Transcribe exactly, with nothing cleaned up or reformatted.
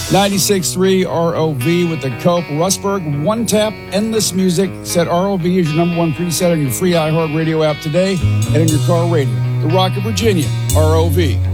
ninety-six point three R O V with the Cope. Rustberg, One Tap, Endless Music. Set R O V as your number one preset on your free iHeartRadio app today and in your car radio. The Rock of Virginia, R O V.